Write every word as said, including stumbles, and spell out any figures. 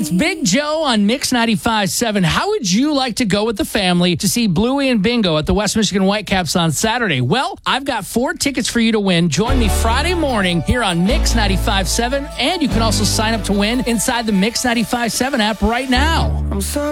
It's Big Joe on Mix ninety-five point seven. How would you like to go with the family to see Bluey and Bingo at the West Michigan Whitecaps on Saturday? Well, I've got four tickets for you to win. Join me Friday morning here on Mix ninety-five point seven, and you can also sign up to win inside the Mix ninety-five point seven app right now. I'm sorry.